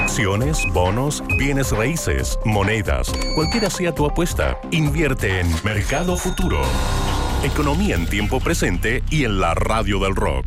Acciones, bonos, bienes raíces, monedas, cualquiera sea tu apuesta, invierte en Mercado Futuro. Economía en tiempo presente y en la radio del rock.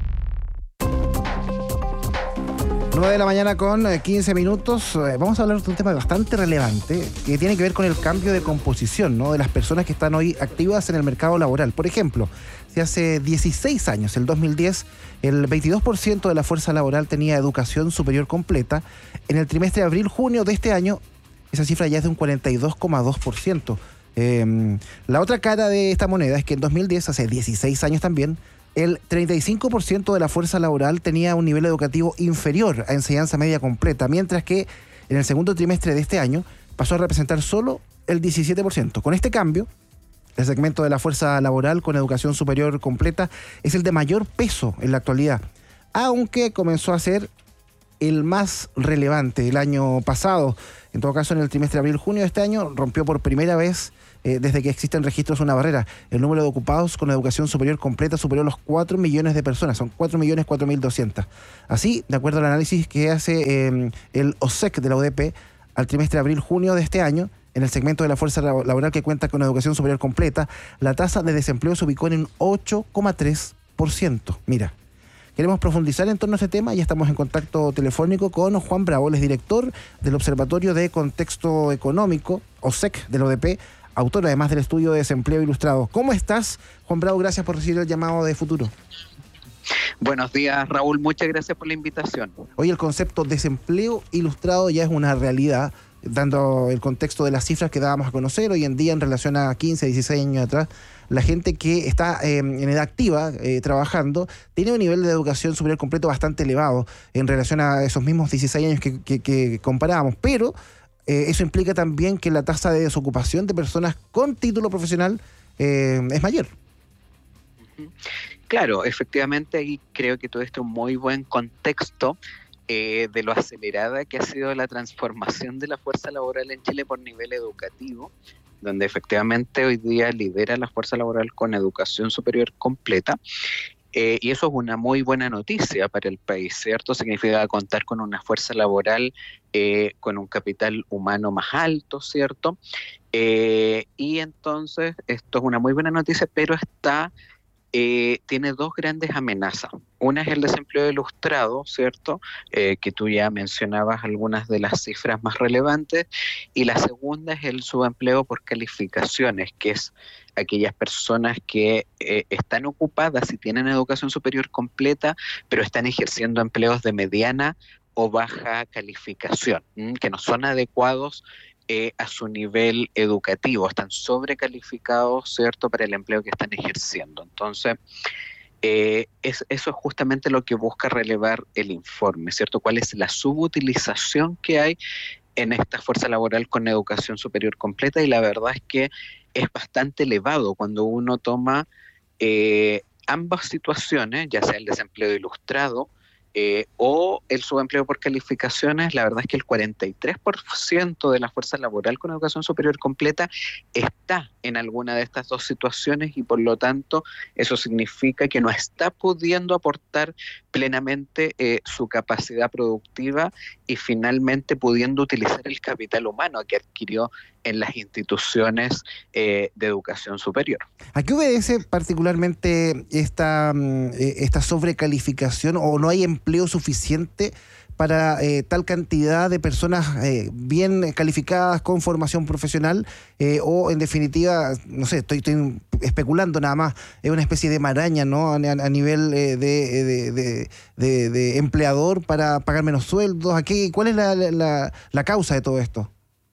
9 de la mañana con 15 minutos. Vamos a hablar de un tema bastante relevante que tiene que ver con el cambio de composición, ¿no?, de las personas que están hoy activas en el mercado laboral. Por ejemplo, si hace 16 años, el 2010, el 22% de la fuerza laboral tenía educación superior completa, en el trimestre de abril-junio de este año, esa cifra ya es de un 42,2%. La otra cara de esta moneda es que en 2010, hace 16 años también, el 35% de la fuerza laboral tenía un nivel educativo inferior a enseñanza media completa, mientras que en el segundo trimestre de este año pasó a representar solo el 17%. Con este cambio, el segmento de la fuerza laboral con educación superior completa es el de mayor peso en la actualidad, aunque comenzó a ser el más relevante el año pasado. En todo caso, en el trimestre de abril-junio de este año rompió por primera vez desde que existen registros una barrera. El número de ocupados con educación superior completa superó los 4 millones de personas, son 4.4.200. Así, de acuerdo al análisis que hace el OSEC de la UDP, al trimestre de abril-junio de este año, en el segmento de la fuerza laboral que cuenta con educación superior completa, la tasa de desempleo se ubicó en un 8,3%. Mira, queremos profundizar en torno a este tema. Ya estamos en contacto telefónico con Juan Bravo, él es director del Observatorio de Contexto Económico, OSEC, de la ODP, autor además del estudio de desempleo ilustrado. ¿Cómo estás, Juan Bravo? Gracias por recibir el llamado de Futuro. Buenos días, Raúl. Muchas gracias por la invitación. Hoy el concepto desempleo ilustrado ya es una realidad, dando el contexto de las cifras que dábamos a conocer hoy en día en relación a 15, 16 años atrás. La gente que está en edad activa, trabajando, tiene un nivel de educación superior completo bastante elevado en relación a esos mismos 16 años que comparábamos, pero eso implica también que la tasa de desocupación de personas con título profesional es mayor. Claro, efectivamente, ahí creo que todo esto es un muy buen contexto de lo acelerada que ha sido la transformación de la fuerza laboral en Chile por nivel educativo, donde efectivamente hoy día lidera la fuerza laboral con educación superior completa. Y eso es una muy buena noticia para el país, ¿cierto? Significa contar con una fuerza laboral con un capital humano más alto, ¿cierto? Y entonces esto es una muy buena noticia, pero tiene dos grandes amenazas. Una es el desempleo ilustrado, ¿cierto? Que tú ya mencionabas algunas de las cifras más relevantes. Y la segunda es el subempleo por calificaciones, que es aquellas personas que están ocupadas y tienen educación superior completa, pero están ejerciendo empleos de mediana o baja calificación, que no son adecuados a su nivel educativo, están sobrecalificados, ¿cierto?, para el empleo que están ejerciendo. Entonces, eso es justamente lo que busca relevar el informe, ¿cierto? ¿Cuál es la subutilización que hay en esta fuerza laboral con educación superior completa? Y la verdad es que es bastante elevado cuando uno toma ambas situaciones, ya sea el desempleo ilustrado o el subempleo por calificaciones. La verdad es que el 43% de la fuerza laboral con educación superior completa está en alguna de estas dos situaciones y por lo tanto eso significa que no está pudiendo aportar plenamente su capacidad productiva y finalmente pudiendo utilizar el capital humano que adquirió en las instituciones de educación superior. ¿A qué obedece particularmente esta sobrecalificación o no hay empleo suficiente para tal cantidad de personas bien calificadas con formación profesional o en definitiva, no sé, estoy especulando nada más, es una especie de maraña, ¿no?, a nivel de empleador para pagar menos sueldos? ¿Cuál es la causa de todo esto?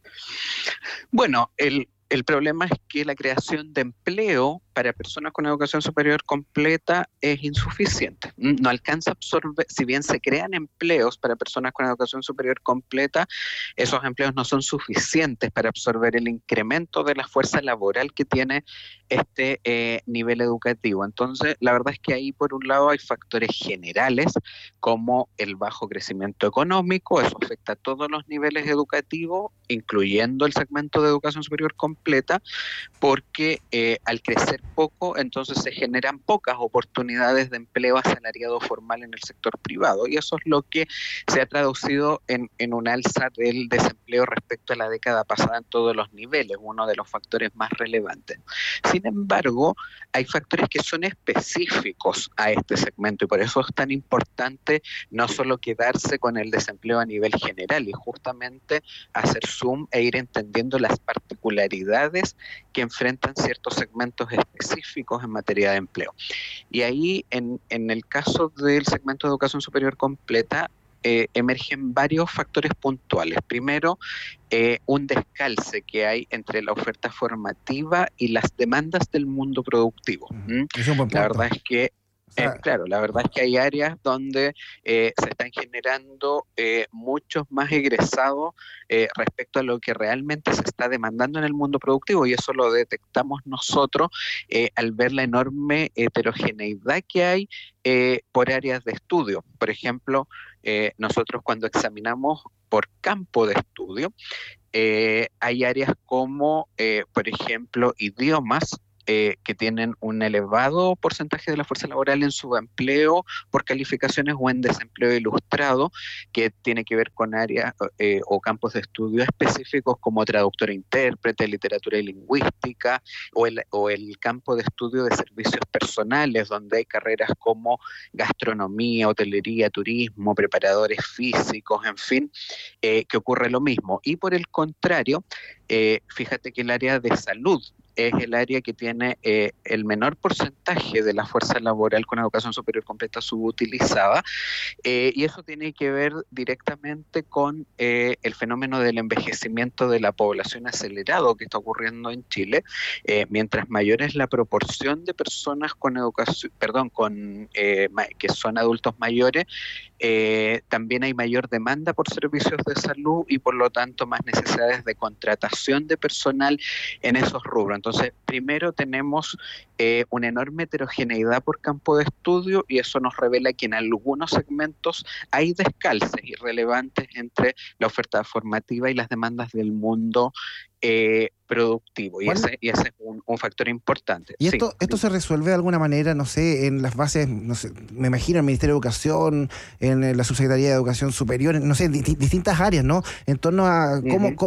Bueno, el problema es que la creación de empleo para personas con educación superior completa es insuficiente. No alcanza a absorber, si bien se crean empleos para personas con educación superior completa, esos empleos no son suficientes para absorber el incremento de la fuerza laboral que tiene este nivel educativo. Entonces, la verdad es que ahí por un lado hay factores generales como el bajo crecimiento económico, eso afecta a todos los niveles educativos, incluyendo el segmento de educación superior completa, porque al crecer poco, entonces se generan pocas oportunidades de empleo asalariado formal en el sector privado, y eso es lo que se ha traducido en un alza del desempleo respecto a la década pasada en todos los niveles, uno de los factores más relevantes. Sin embargo, hay factores que son específicos a este segmento, y por eso es tan importante no solo quedarse con el desempleo a nivel general, y justamente hacer zoom e ir entendiendo las particularidades que enfrentan ciertos segmentos específicos en materia de empleo. Y ahí, en el caso del segmento de educación superior completa, emergen varios factores puntuales. Primero, un descalce que hay entre la oferta formativa y las demandas del mundo productivo. Es un buen punto. La verdad es que claro, la verdad es que hay áreas donde se están generando muchos más egresados respecto a lo que realmente se está demandando en el mundo productivo, y eso lo detectamos nosotros al ver la enorme heterogeneidad que hay por áreas de estudio. Por ejemplo, nosotros cuando examinamos por campo de estudio, hay áreas como, por ejemplo, idiomas, que tienen un elevado porcentaje de la fuerza laboral en subempleo por calificaciones o en desempleo ilustrado, que tiene que ver con áreas o campos de estudio específicos como traductor e intérprete, literatura y lingüística, o el campo de estudio de servicios personales, donde hay carreras como gastronomía, hotelería, turismo, preparadores físicos, en fin, que ocurre lo mismo. Y por el contrario, fíjate que el área de salud es el área que tiene el menor porcentaje de la fuerza laboral con educación superior completa subutilizada, y eso tiene que ver directamente con el fenómeno del envejecimiento de la población acelerado que está ocurriendo en Chile. Mientras mayor es la proporción de personas con educación, que son adultos mayores, también hay mayor demanda por servicios de salud y por lo tanto más necesidades de contratación de personal en esos rubros. Entonces, primero tenemos una enorme heterogeneidad por campo de estudio, y eso nos revela que en algunos segmentos hay descalces irrelevantes entre la oferta formativa y las demandas del mundo productivo, y ese es un factor importante. ¿Y esto se resuelve de alguna manera, no sé, en las bases, no sé, me imagino, en el Ministerio de Educación, en la Subsecretaría de Educación Superior, no sé, en distintas áreas, ¿no? En torno a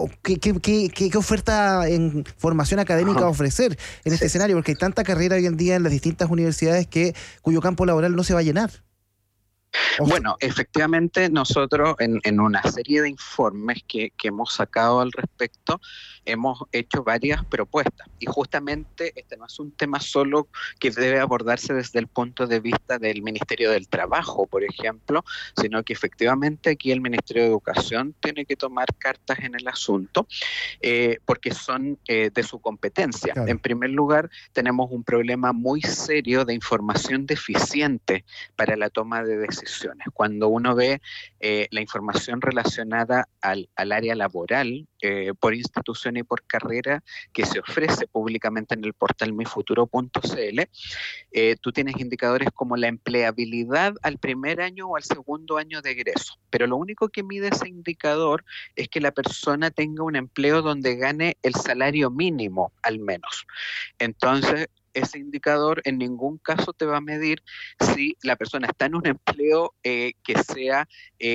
qué oferta en formación académica ofrecer en este escenario, porque hay tanta carrera hoy en día en las distintas universidades cuyo campo laboral no se va a llenar. Bueno, efectivamente nosotros en una serie de informes que hemos sacado al respecto, hemos hecho varias propuestas, y justamente este no es un tema solo que debe abordarse desde el punto de vista del Ministerio del Trabajo, por ejemplo, sino que efectivamente aquí el Ministerio de Educación tiene que tomar cartas en el asunto, porque son de su competencia. Claro. En primer lugar, tenemos un problema muy serio de información deficiente para la toma de decisiones. Cuando uno ve la información relacionada al área laboral por institución y por carrera que se ofrece públicamente en el portal mifuturo.cl, tú tienes indicadores como la empleabilidad al primer año o al segundo año de egreso, pero lo único que mide ese indicador es que la persona tenga un empleo donde gane el salario mínimo al menos. Entonces, ese indicador en ningún caso te va a medir si la persona está en un empleo que sea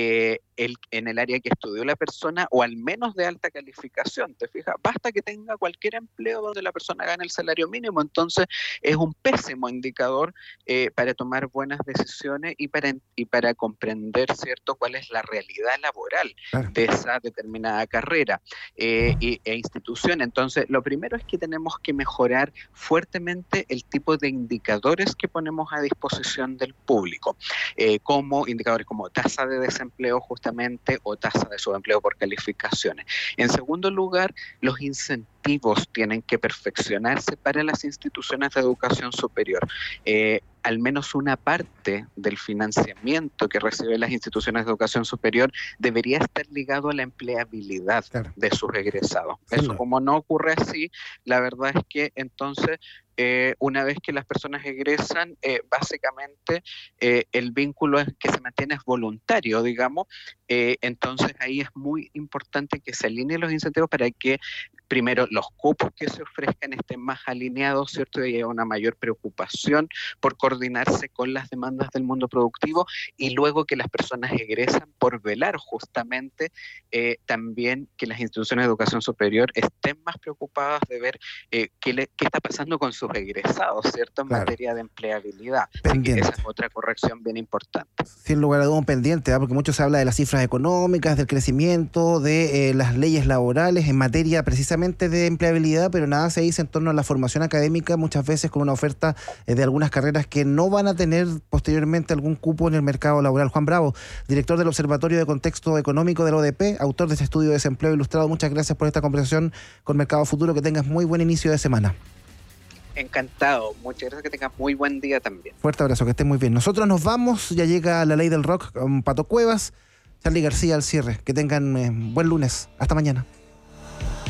en el área que estudió la persona, o al menos de alta calificación. ¿Te fijas? Basta que tenga cualquier empleo donde la persona gane el salario mínimo. Entonces es un pésimo indicador para tomar buenas decisiones y para comprender, ¿cierto?, cuál es la realidad laboral de esa determinada carrera e institución. Entonces, lo primero es que tenemos que mejorar fuertemente el tipo de indicadores que ponemos a disposición del público, como indicadores como tasa de desempleo justamente, o tasa de subempleo por calificaciones. En segundo lugar, los incentivos tienen que perfeccionarse para las instituciones de educación superior. Al menos una parte del financiamiento que reciben las instituciones de educación superior debería estar ligado a la empleabilidad de sus egresados. Eso, como no ocurre así, la verdad es que entonces una vez que las personas egresan, básicamente el vínculo que se mantiene es voluntario, digamos. Entonces ahí es muy importante que se alineen los incentivos para que primero los cupos que se ofrezcan estén más alineados, ¿cierto? Y haya una mayor preocupación por coordinarse con las demandas del mundo productivo, y luego que las personas egresan por velar justamente también que las instituciones de educación superior estén más preocupadas de ver qué está pasando con sus egresados, ¿cierto? En materia de empleabilidad. Así que esa es otra corrección bien importante. Sin lugar a dudas, un pendiente, porque mucho se habla de las cifras económicas, del crecimiento, de las leyes laborales en materia precisamente de empleabilidad, pero nada se dice en torno a la formación académica, muchas veces con una oferta de algunas carreras que no van a tener posteriormente algún cupo en el mercado laboral. Juan Bravo, director del Observatorio de Contexto Económico de la ODP, autor de este estudio de desempleo ilustrado, muchas gracias por esta conversación con Mercado Futuro, que tengas muy buen inicio de semana. Encantado, muchas gracias, que tengas muy buen día también. Fuerte abrazo, que estés muy bien. Nosotros nos vamos, ya llega la ley del rock con Pato Cuevas, Charly García al cierre. Que tengan buen lunes, hasta mañana.